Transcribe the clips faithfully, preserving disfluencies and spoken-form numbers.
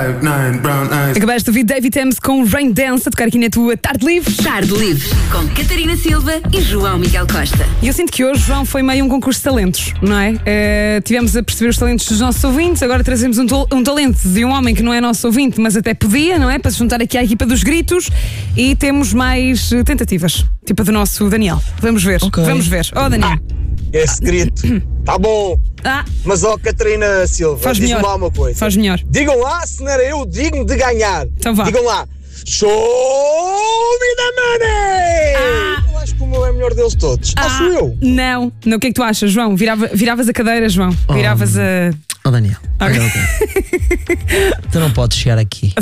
Acabaste de ouvir David Thames com Rain Dance a tocar aqui na tua Tarde Livre. Tarde Livre, com Catarina Silva e João Miguel Costa. E eu sinto que hoje, João, foi meio um concurso de talentos, não é? Uh, tivemos a perceber os talentos dos nossos ouvintes, agora trazemos um, um talento de um homem que não é nosso ouvinte, mas até podia, não é? Para se juntar aqui à equipa dos gritos, e temos mais uh, tentativas, tipo a do nosso Daniel. Vamos ver, okay. Vamos ver. Oh, Daniel. Ah, esse grito, tá bom. Ah. Mas ó, oh, Catarina Silva, diz-me lá uma coisa. Faz melhor. Digam lá se não era eu digno de ganhar. Então vá. Digam lá. Show me the money! Ah. Eu acho que o meu é o melhor deles todos. Ah. Acho eu. Não. Não. O que é que tu achas, João? Virava, viravas a cadeira, João. Oh. Viravas a... Oh, Daniel. Okay. Okay. Tu não podes chegar aqui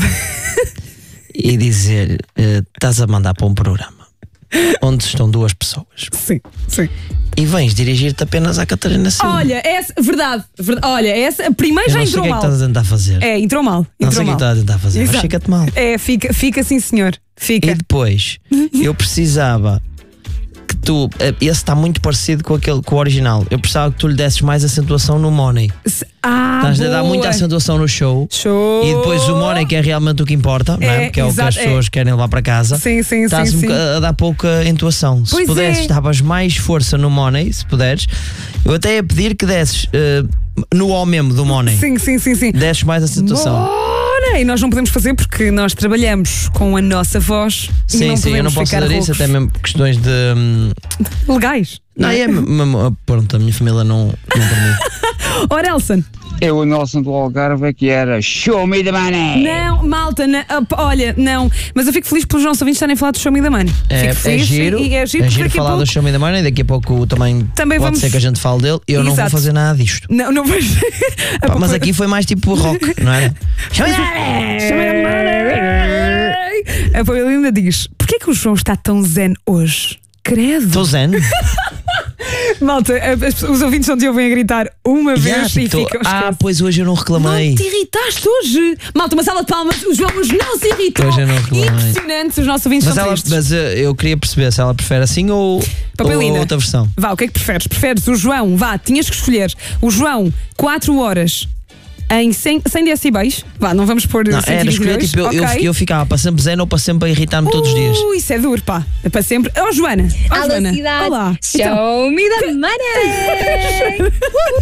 e dizer uh, estás a mandar para um programa onde estão duas pessoas. Sim, sim. E vens dirigir-te apenas à Catarina Silva. Olha, essa, verdade, verdade. Olha, essa primeiro já entrou mal. Não sei o que é que estás a tentar fazer. É, entrou mal. Entrou não sei o que estás a tentar fazer, Exato. Mas fica-te mal. É, fica, fica sim, senhor. Fica. E depois, eu precisava que tu. Esse está muito parecido com, aquele, com o original. Eu precisava que tu lhe desses mais acentuação no money. Ah, Estás boa. a dar muita acentuação no show. Show. E depois o money, que é realmente o que importa, não é? Que é exato, o que as pessoas é. querem levar para casa. Sim, sim, Estás sim, sim. a dar pouca entoação. Pois se pudesses, é. davas mais força no money, se puderes. Eu até ia pedir que desses uh, no O mesmo do money. Sim, sim, sim, sim. Desses mais acentuação. Bora! E nós não podemos fazer porque nós trabalhamos com a nossa voz. Sim, e não sim, eu não posso fazer isso, até mesmo questões de. Hum... legais. Não, é mesmo. Pronto, a minha família não, não permite. Ora, Elson. Eu, o Nelson do Algarve, é que era Show Me the Money. Não, malta, não, olha, não. Mas eu fico feliz pelos nossos ouvintes estarem a falar do Show Me the Money. É, fico é giro, e é giro, é giro falar pouco... do Show Me the Money. Daqui a pouco também, também pode vamos... ser que a gente fale dele. Eu Exato. Não vou fazer nada disto. Não, não vais. Pá, mas aqui foi mais tipo rock, não era? Show Me the Money! Show Me the Money! A Paulina diz: porquê que o João está tão zen hoje? Credo. Estou zen? Malta, os ouvintes não te ouvem a gritar uma vez yeah, e tô... ficam. Ah, pois hoje eu não reclamei. Não te irritaste hoje. Malta, uma sala de palmas, o João hoje não se irritou. Hoje eu não reclamei. Impressionante, os nossos ouvintes mas são ela, tristes. Mas uh, eu queria perceber se ela prefere assim ou, ou outra versão. Vá, o que é que preferes? Preferes o João, vá, tinhas que escolher o João quatro horas em cem, cem decibéis. Vá, não vamos pôr não, era escolher, tipo, eu, okay. eu, eu ficava para sempre zen ou para sempre a irritar-me todos os dias. Uh, isso é duro, pá. É para sempre. Oh, Joana. Oh, Alô, Joana. cidade. Olá. Show então. me the money.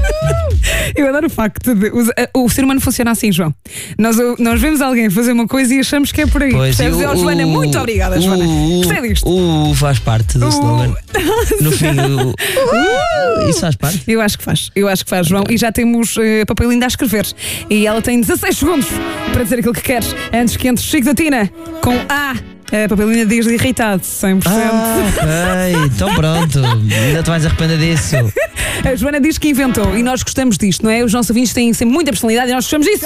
Eu adoro o facto de o, o ser humano funciona assim, João. Nós, nós vemos alguém fazer uma coisa e achamos que é por aí. Pois, percebes? eu, oh, Joana, o, muito obrigada, o, Joana. O, Percebe isto? O faz parte do slogan. No fim, o, uh, isso faz parte. Eu acho que faz. Eu acho que faz, João. E já temos uh, papel ainda a escrever. E ela tem dezasseis segundos para dizer aquilo que queres antes que entre Chico da Tina com A. A papelina diz de irritado, cem por cento. Ah, ok, então pronto. Ainda te vais arrepender disso. A Joana diz que inventou e nós gostamos disto, não é? Os nossos ouvintes têm sempre muita personalidade e nós gostamos disso.